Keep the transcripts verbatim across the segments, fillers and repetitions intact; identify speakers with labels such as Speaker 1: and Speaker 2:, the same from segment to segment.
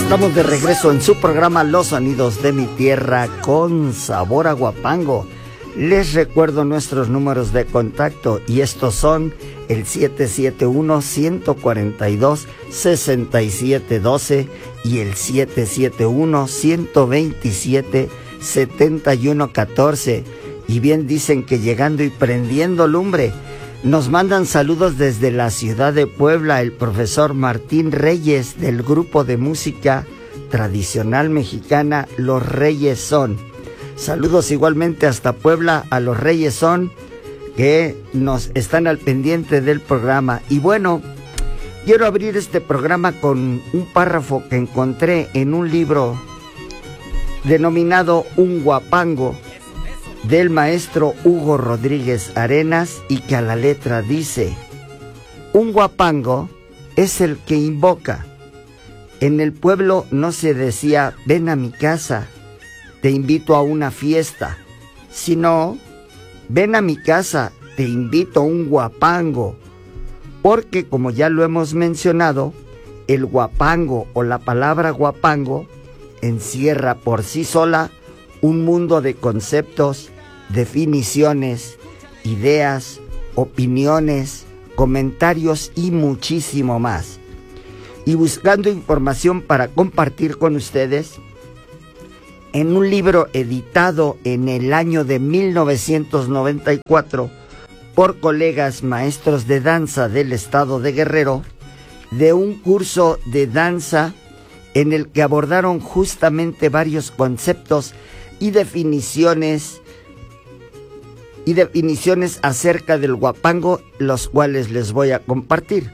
Speaker 1: Estamos de regreso en su programa Los Sonidos de mi Tierra con sabor a guapango. Les recuerdo nuestros números de contacto y estos son el siete siete uno, uno cuatro dos, seis siete uno dos y el siete siete uno, uno dos siete, siete uno uno cuatro. Y bien dicen que llegando y prendiendo lumbre, nos mandan saludos desde la ciudad de Puebla el profesor Martín Reyes del grupo de música tradicional mexicana Los Reyes Son. Saludos igualmente hasta Puebla a Los Reyes Son, que nos están al pendiente del programa. Y bueno, quiero abrir este programa con un párrafo que encontré en un libro denominado Un Guapango, del maestro Hugo Rodríguez Arenas, y que a la letra dice: un guapango es el que invoca. En el pueblo no se decía ven a mi casa, te invito a una fiesta, sino ven a mi casa, te invito a un guapango, porque como ya lo hemos mencionado, el guapango o la palabra guapango encierra por sí sola un mundo de conceptos, definiciones, ideas, opiniones, comentarios y muchísimo más. Y buscando información para compartir con ustedes, en un libro editado en el año de mil novecientos noventa y cuatro por colegas maestros de danza del estado de Guerrero, de un curso de danza en el que abordaron justamente varios conceptos y definiciones y definiciones acerca del guapango, los cuales les voy a compartir.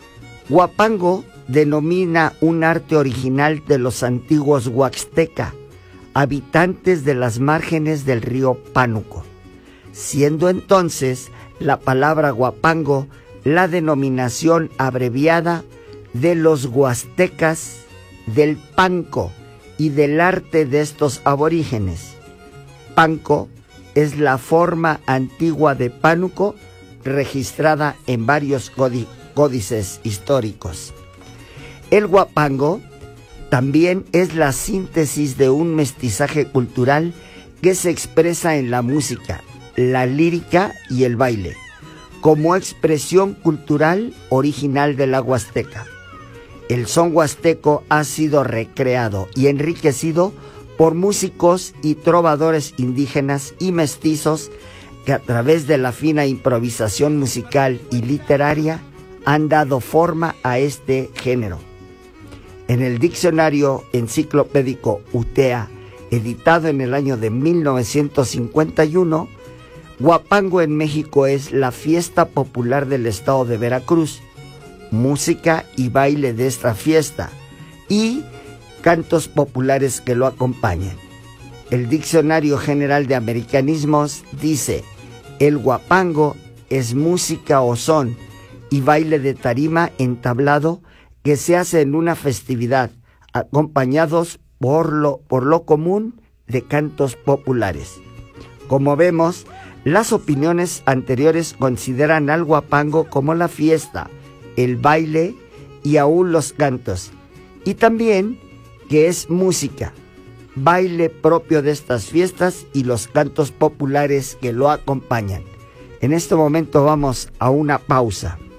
Speaker 1: Guapango denomina un arte original de los antiguos huaxteca, habitantes de las márgenes del río Pánuco, siendo entonces la palabra guapango la denominación abreviada de los huastecas del panco y del arte de estos aborígenes. Panco es la forma antigua de Pánuco registrada en varios códices históricos. El guapango también es la síntesis de un mestizaje cultural que se expresa en la música, la lírica y el baile, como expresión cultural original de la Huasteca. El son huasteco ha sido recreado y enriquecido por músicos y trovadores indígenas y mestizos que a través de la fina improvisación musical y literaria han dado forma a este género. En el diccionario enciclopédico UTEA, editado en el año de mil novecientos cincuenta y uno, guapango en México es la fiesta popular del estado de Veracruz, música y baile de esta fiesta y cantos populares que lo acompañan. El Diccionario General de Americanismos dice: el guapango es música o son y baile de tarima entablado que se hace en una festividad, acompañados por lo, por lo común de cantos populares. Como vemos, las opiniones anteriores consideran al guapango como la fiesta, el baile y aún los cantos, y también que es música, baile propio de estas fiestas y los cantos populares que lo acompañan. En este momento vamos a una pausa.